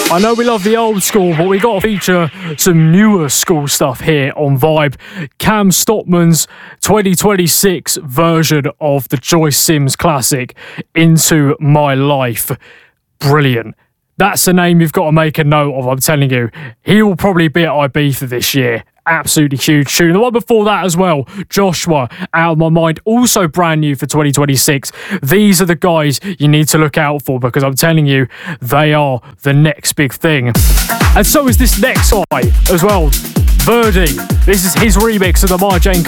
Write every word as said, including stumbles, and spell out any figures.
I know we love the old school, but we got to feature some newer school stuff here on Vibe. Cam Stockman's twenty twenty-six version of the Joyce Sims classic, Into My Life. Brilliant. That's the name you've got to make a note of, I'm telling you. He will probably be at Ibiza this year. Absolutely huge tune. The one before that as well, Joshua, Out of My Mind, also brand new for twenty twenty-six. These are the guys you need to look out for, because I'm telling you, they are the next big thing. And so is this next guy as well, Verdi. This is his remix of the Mara Jane